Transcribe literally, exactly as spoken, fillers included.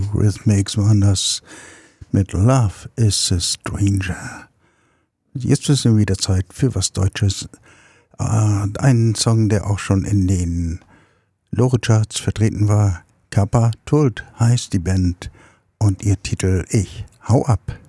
Eurythmics waren das mit Love is a Stranger. Jetzt ist es wieder Zeit für was Deutsches. Äh, einen Song, der auch schon in den Lore-Charts vertreten war. Kappa Tult heißt die Band und ihr Titel Ich hau ab.